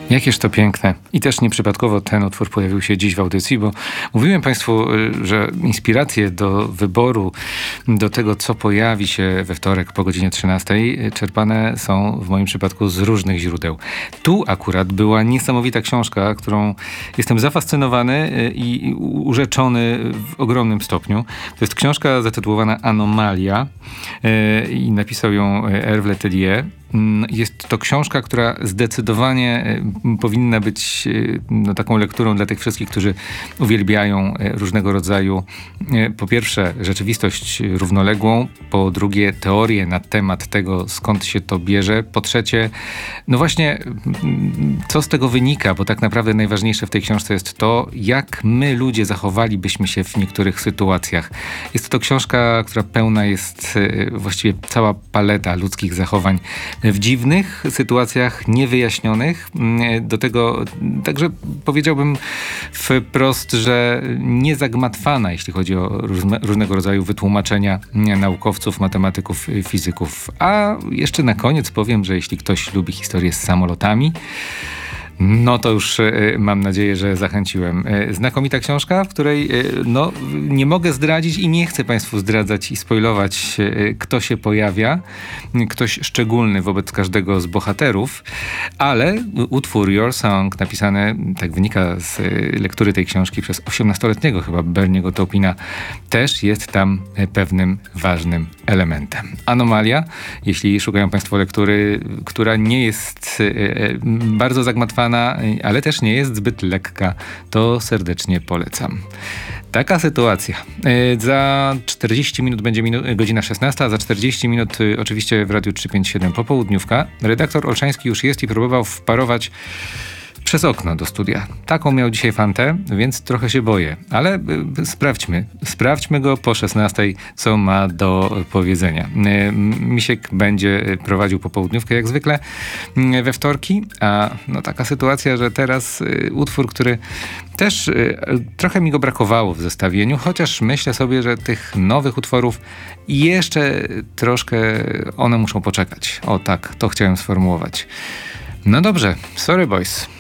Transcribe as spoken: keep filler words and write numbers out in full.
Jakież to piękne. I też nieprzypadkowo ten utwór pojawił się dziś w audycji, bo mówiłem Państwu, że inspiracje do wyboru, do tego, co pojawi się we wtorek po godzinie trzynastej, czerpane są w moim przypadku z różnych źródeł. Tu akurat była niesamowita książka, którą jestem zafascynowany i urzeczony w ogromnym stopniu. To jest książka zatytułowana Anomalia i napisał ją Hervé Letellier. Jest to książka, która zdecydowanie powinna być no, taką lekturą dla tych wszystkich, którzy uwielbiają różnego rodzaju, po pierwsze, rzeczywistość równoległą, po drugie, teorie na temat tego, skąd się to bierze, po trzecie, no właśnie, co z tego wynika, bo tak naprawdę najważniejsze w tej książce jest to, jak my, ludzie, zachowalibyśmy się w niektórych sytuacjach. Jest to książka, która pełna jest właściwie cała paleta ludzkich zachowań w dziwnych sytuacjach, niewyjaśnionych. Do tego także powiedziałbym wprost, że niezagmatwana, jeśli chodzi o różne, różnego rodzaju wytłumaczenia naukowców, matematyków, fizyków. A jeszcze na koniec powiem, że jeśli ktoś lubi historię z samolotami, no to już y, mam nadzieję, że zachęciłem. Y, znakomita książka, w której y, no, nie mogę zdradzić i nie chcę Państwu zdradzać i spoilować, y, kto się pojawia. Ktoś szczególny wobec każdego z bohaterów, ale utwór Your Song, napisany, tak wynika z y, lektury tej książki przez osiemnastoletniego chyba Berniego Taupina, też jest tam y, pewnym ważnym elementem. Anomalia, jeśli szukają Państwo lektury, która nie jest y, y, bardzo zagmatwana, ale też nie jest zbyt lekka, to serdecznie polecam. Taka sytuacja. Za czterdzieści minut będzie minu- godzina szesnasta, a za czterdzieści minut y, oczywiście w Radiu trzysta pięćdziesiąt siedem popołudniówka. Redaktor Olszański już jest i próbował wparować przez okno do studia. Taką miał dzisiaj fantę, więc trochę się boję. Ale y, sprawdźmy. Sprawdźmy go po szesnastej, co ma do powiedzenia. Y, Misiek będzie prowadził popołudniówkę jak zwykle y, we wtorki, a no taka sytuacja, że teraz y, utwór, który też y, trochę mi go brakowało w zestawieniu, chociaż myślę sobie, że tych nowych utworów jeszcze troszkę one muszą poczekać. O tak, to chciałem sformułować. No dobrze, sorry boys.